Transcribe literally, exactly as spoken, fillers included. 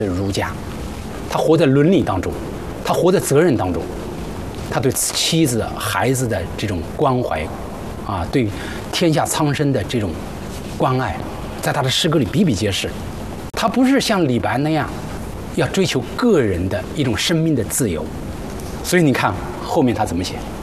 儒家，他活在伦理当中，他活在责任当中，他对妻子、孩子的这种关怀，啊，对天下苍生的这种关爱，在他的诗歌里比比皆是。他不是像李白那样，要追求个人的一种生命的自由。所以你看后面他怎么写？